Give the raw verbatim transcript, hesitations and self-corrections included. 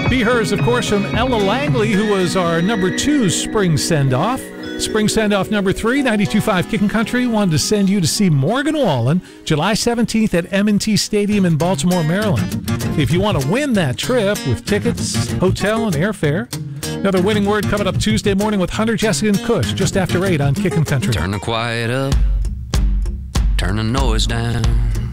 Be Hers, of course, from Ella Langley, who was our number two spring send-off. Spring send-off number three, ninety-two point five Kickin' Country, wanted to send you to see Morgan Wallen July seventeenth at M and T Stadium in Baltimore, Maryland. If you want to win that trip with tickets, hotel, and airfare, another winning word coming up Tuesday morning with Hunter, Jessica, and Kush, just after eight on Kickin' Country. Turn the quiet up, turn the noise down.